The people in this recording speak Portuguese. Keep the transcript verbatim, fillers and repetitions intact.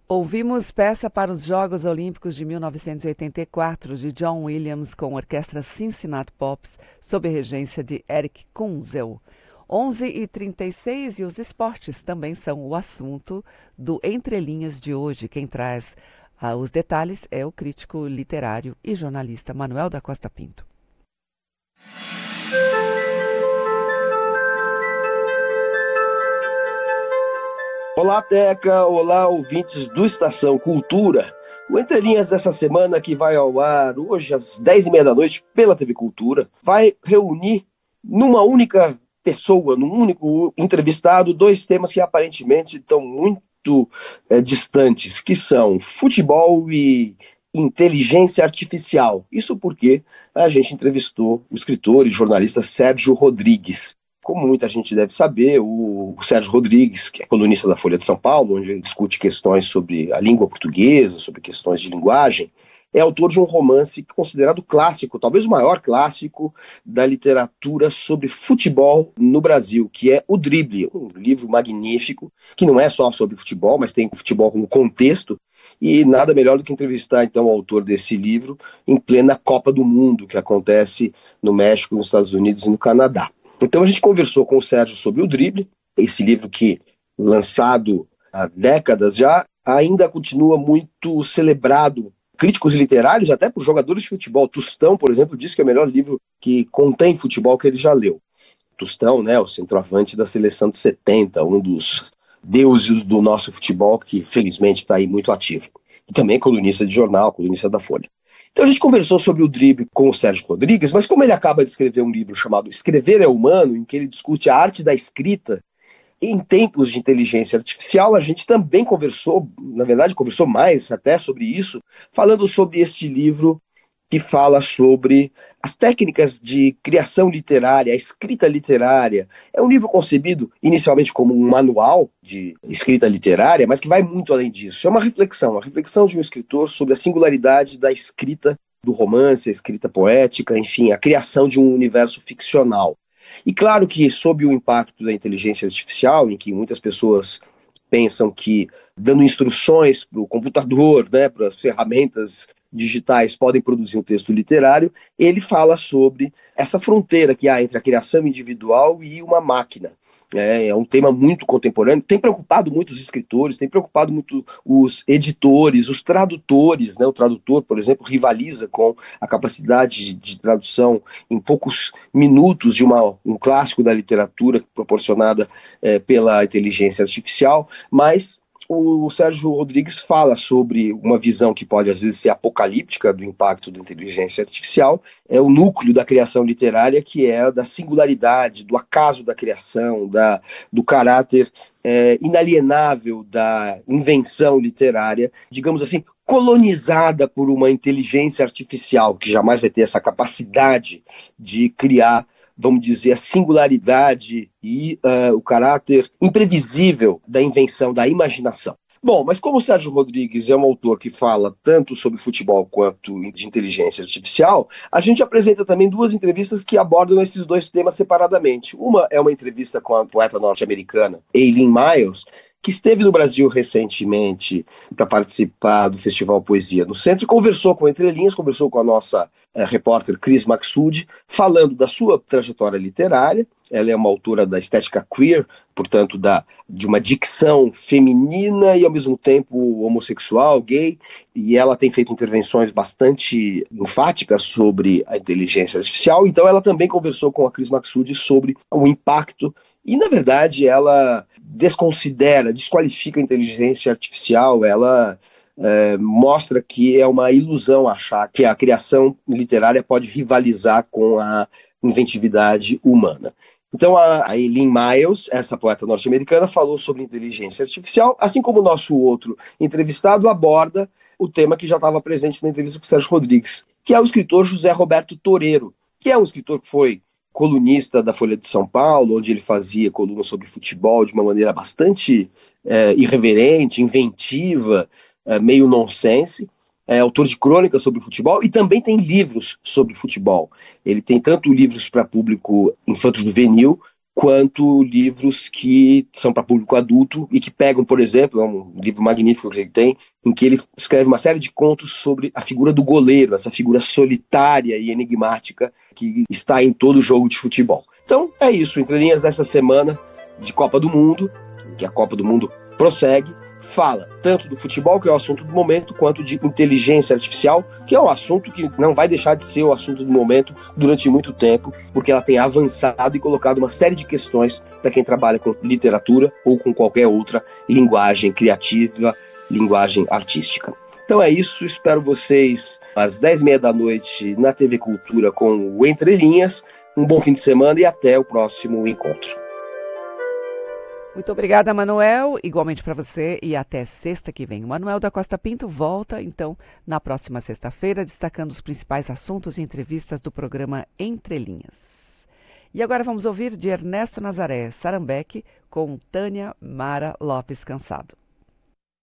Ouvimos peça para os Jogos Olímpicos de mil novecentos e oitenta e quatro, de John Williams, com a orquestra Cincinnati Pops, sob a regência de Eric Kunzel. onze e trinta e seis e os esportes também são o assunto do Entre Linhas de hoje. Quem traz ah, os detalhes é o crítico literário e jornalista Manuel da Costa Pinto. Olá, Teca! Olá, ouvintes do Estação Cultura. O Entre Linhas dessa semana, que vai ao ar hoje às dez e meia da noite pela T V Cultura, vai reunir numa única pessoa, num único entrevistado, dois temas que aparentemente estão muito é, distantes, que são futebol e inteligência artificial. Isso porque a gente entrevistou o escritor e jornalista Sérgio Rodrigues. Como muita gente deve saber, o Sérgio Rodrigues, que é colunista da Folha de São Paulo, onde ele discute questões sobre a língua portuguesa, sobre questões de linguagem, é autor de um romance considerado clássico, talvez o maior clássico da literatura sobre futebol no Brasil, que é O Drible, um livro magnífico, que não é só sobre futebol, mas tem futebol como contexto, e nada melhor do que entrevistar então o autor desse livro em plena Copa do Mundo, que acontece no México, nos Estados Unidos e no Canadá. Então a gente conversou com o Sérgio sobre O Drible, esse livro que, lançado há décadas já, ainda continua muito celebrado. Críticos literários, até por jogadores de futebol. Tostão, por exemplo, diz que é o melhor livro que contém futebol que ele já leu. Tostão, né, o centroavante da seleção de setenta, um dos deuses do nosso futebol, que felizmente está aí muito ativo. E também colunista de jornal, colunista da Folha. Então a gente conversou sobre o drible com o Sérgio Rodrigues, mas como ele acaba de escrever um livro chamado Escrever é Humano, em que ele discute a arte da escrita em tempos de inteligência artificial, a gente também conversou, na verdade conversou mais até sobre isso, falando sobre este livro que fala sobre as técnicas de criação literária, a escrita literária. É um livro concebido inicialmente como um manual de escrita literária, mas que vai muito além disso. É uma reflexão, uma reflexão de um escritor sobre a singularidade da escrita do romance, a escrita poética, enfim, a criação de um universo ficcional. E claro que, sob o impacto da inteligência artificial, em que muitas pessoas pensam que, dando instruções para o computador, né, para as ferramentas digitais podem produzir um texto literário, ele fala sobre essa fronteira que há entre a criação individual e uma máquina. É, é um tema muito contemporâneo, tem preocupado muito os escritores, tem preocupado muito os editores, os tradutores, né? O tradutor, por exemplo, rivaliza com a capacidade de, de tradução em poucos minutos de uma, um clássico da literatura proporcionada é, pela inteligência artificial, mas o Sérgio Rodrigues fala sobre uma visão que pode às vezes ser apocalíptica do impacto da inteligência artificial, é o núcleo da criação literária, que é da singularidade, do acaso da criação, da, do caráter é, inalienável da invenção literária, digamos assim, colonizada por uma inteligência artificial que jamais vai ter essa capacidade de criar, vamos dizer, a singularidade e uh, o caráter imprevisível da invenção, da imaginação. Bom, mas como o Sérgio Rodrigues é um autor que fala tanto sobre futebol quanto de inteligência artificial, a gente apresenta também duas entrevistas que abordam esses dois temas separadamente. Uma é uma entrevista com a poeta norte-americana Eileen Myers, que esteve no Brasil recentemente para participar do Festival Poesia no Centro, e conversou com Entre Linhas, conversou com a nossa é, repórter Cris Maxud, falando da sua trajetória literária. Ela é uma autora da estética queer, portanto, da, de uma dicção feminina e, ao mesmo tempo, homossexual, gay, e ela tem feito intervenções bastante enfáticas sobre a inteligência artificial. Então ela também conversou com a Cris Maxud sobre o impacto. E, na verdade, ela desconsidera, desqualifica a inteligência artificial, ela é, mostra que é uma ilusão achar que a criação literária pode rivalizar com a inventividade humana. Então, a Eileen Myers, essa poeta norte-americana, falou sobre inteligência artificial, assim como o nosso outro entrevistado aborda o tema que já estava presente na entrevista com o Sérgio Rodrigues, que é o escritor José Roberto Toreiro, que é um escritor que foi colunista da Folha de São Paulo, onde ele fazia coluna sobre futebol de uma maneira bastante é, irreverente, inventiva, é, meio nonsense. É autor de crônicas sobre futebol e também tem livros sobre futebol. Ele tem tanto livros para público infanto-juvenil quanto livros que são para público adulto e que pegam, por exemplo, é um livro magnífico que ele tem, em que ele escreve uma série de contos sobre a figura do goleiro, essa figura solitária e enigmática que está em todo jogo de futebol. Então é isso, Entre Linhas dessa semana de Copa do Mundo, que a Copa do Mundo prossegue, fala tanto do futebol, que é o assunto do momento, quanto de inteligência artificial, que é um assunto que não vai deixar de ser o assunto do momento durante muito tempo, porque ela tem avançado e colocado uma série de questões para quem trabalha com literatura ou com qualquer outra linguagem criativa, linguagem artística. Então é isso, espero vocês às dez e meia da noite na T V Cultura com o Entre Linhas. Um bom fim de semana e até o próximo encontro. Muito obrigada, Manuel. Igualmente para você e até sexta que vem. O Manuel da Costa Pinto volta, então, na próxima sexta-feira, destacando os principais assuntos e entrevistas do programa Entre Linhas. E agora vamos ouvir de Ernesto Nazaré Sarambeque com Tânia Mara Lopes Cansado.